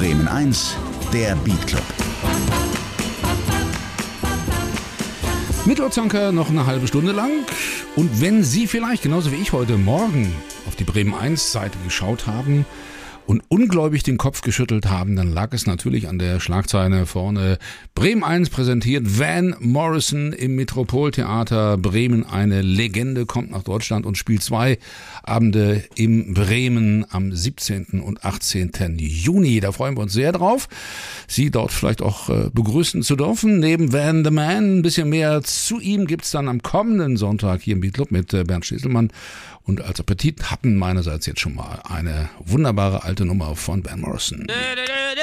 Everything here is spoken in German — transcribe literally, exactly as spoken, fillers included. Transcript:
Bremen eins, der Beat Club. Mit Otzanker noch eine halbe Stunde lang. Und wenn Sie vielleicht, genauso wie ich heute Morgen, auf die Bremen eins Seite geschaut haben und ungläubig den Kopf geschüttelt haben, dann lag es natürlich an der Schlagzeile vorne. Bremen eins präsentiert Van Morrison im Metropoltheater Bremen. Eine Legende kommt nach Deutschland und spielt zwei Abende in Bremen am siebzehnten und achtzehnten Juni. Da freuen wir uns sehr drauf, Sie dort vielleicht auch äh, begrüßen zu dürfen. Neben Van the Man ein bisschen mehr zu ihm gibt's dann am kommenden Sonntag hier im Beat Club mit äh, Bernd Schieselmann. Und als Appetit hatten meinerseits jetzt schon mal eine wunderbare alte Nummer von Van Morrison.